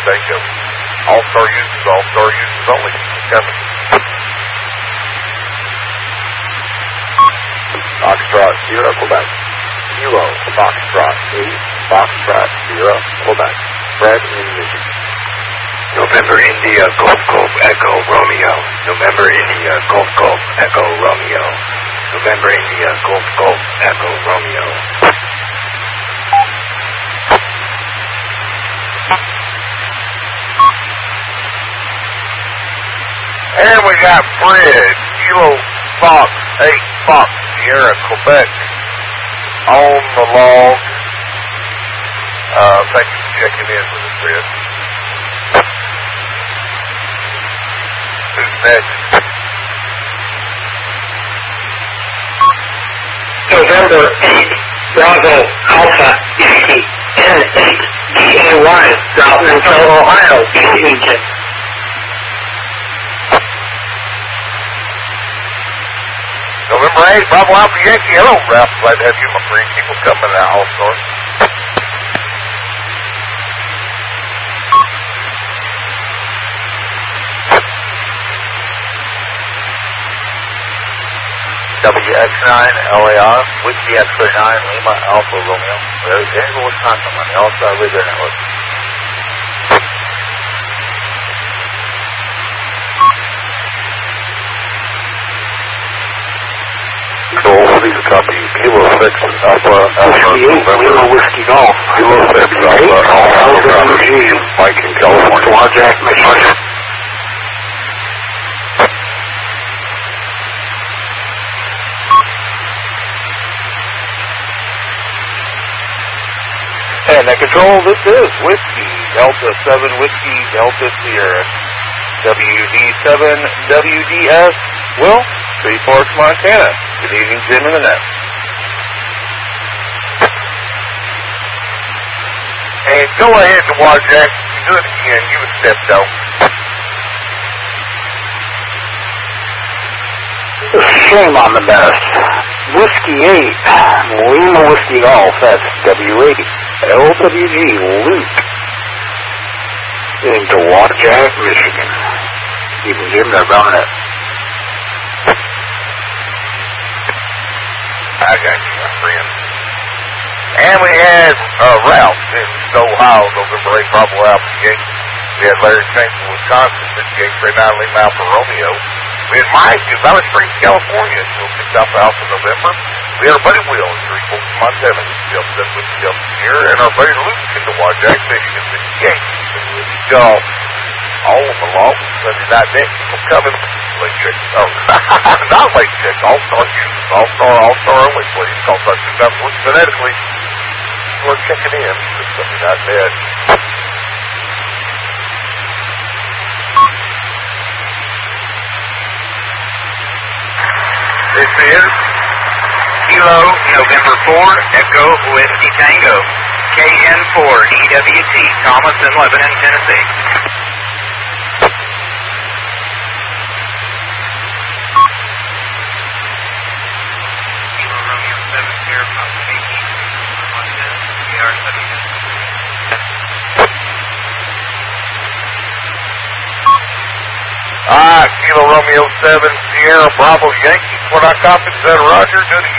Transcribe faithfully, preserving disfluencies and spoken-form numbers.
Tango. All-star users, all-star users only. Coming. Foxtrot, zero, Quebec. Kilo, Foxtrot, eight, Foxtrot, zero, Quebec. Fred in Michigan. November India, Golf Golf, Echo, Romeo. November India, Golf Golf, Echo, Romeo. November India, Golf Golf, Echo, Romeo. And we got Fred, Kilo, Fox, eight, Fox, Sierra, Quebec, on the log. Uh, thank you for checking in with us, Fred. Who's next? November eight, Bravo, Alpha, Yankee, N eight, D A Y, Routmanville, Ohio, Union. November eighth, Bravo Alpha Yankee. Hello, Ralph. Glad to have you, my friend. Keep on coming out, all-star. W X nine, L A R, Whiskey X-ray nine, Lima, Alpha, Romeo. There's Daniel, Wisconsin on the All-Star Radio Network. Control, please copy. Kilo six, Alpha, Alpha, Lima, Whiskey Golf. Kilo six, Alpha, Alpha, Alpha, Mike in California. Blackjack, Michigan. And at control, this is Whiskey, Delta seven, Whiskey, Delta Sierra. W D seven, W D S, Will, Three Forks, Montana. Good evening, Jim and the net. And go ahead and watch that. Do it again. You would step down. Shame on the best. Whiskey eight, Lima Whiskey Golf, that's W eighty. L W G, Luke. Into Waterjack, Michigan. Even Jim, they're on it. I got you, my friend. And we had uh, Ralph in Ohio, November eighth, Bravo Alpha Yankee. We had Larry Chase in Wisconsin, Whiskey X-ray nine, Lima Alpha Romeo. We had Mike in Valley Springs, California, six Alpha Alpha November. We had our buddy Will in Three Forks, Montana, Delta seven, Whiskey Delta Sierra, and our buddy Luke in the Waterjack, Michigan, Whiskey Yankee. Golf. All of the law Sunday night next. People coming. Late check. Oh, not late check. All-star users. All-star, all-star only, please. Call us two times one phonetically. We're checking in for Sunday night net. This is Kilo, November four, Echo, Whiskey Tango. K N four, E W T, Thomas in Lebanon, Tennessee. Kilo, Romeo seven, Sierra, Papa Yankee, Montana, C R seven. Ah, Kilo Romeo seven, Sierra, Bravo Yankee. What I copied, is that Roger? Do it